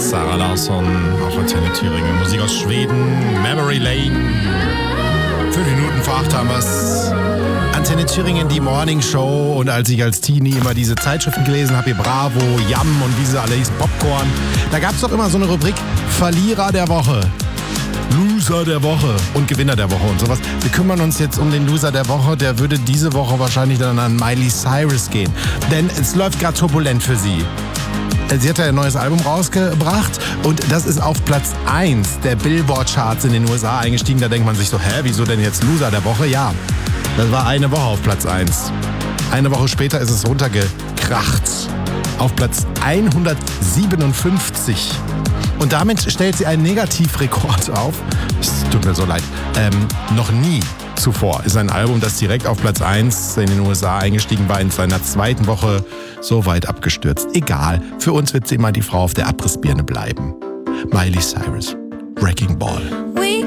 Sarah Larsson auf Antenne Thüringen. Musik aus Schweden, Memory Lane. 5 Minuten vor 8 haben wir's. Antenne Thüringen, die Morning Show. Und als ich als Teenie immer diese Zeitschriften gelesen habe, hier Bravo, Yum und wie sie alle hießen, Popcorn, da gab es doch immer so eine Rubrik Verlierer der Woche, Loser der Woche und Gewinner der Woche und sowas. Wir kümmern uns jetzt um den Loser der Woche. Der würde diese Woche wahrscheinlich dann an Miley Cyrus gehen. Denn es läuft gerade turbulent für sie. Sie hat ja ein neues Album rausgebracht und das ist auf Platz 1 der Billboard-Charts in den USA eingestiegen. Da denkt man sich so, wieso denn jetzt Loser der Woche? Ja, das war eine Woche auf Platz 1. Eine Woche später ist es runtergekracht auf Platz 157. Und damit stellt sie einen Negativrekord auf. Es tut mir so leid. Noch nie zuvor ist ein Album, das direkt auf Platz 1 in den USA eingestiegen war, in seiner zweiten Woche so weit abgestürzt. Egal, für uns wird sie immer die Frau auf der Abrissbirne bleiben. Miley Cyrus, Wrecking Ball.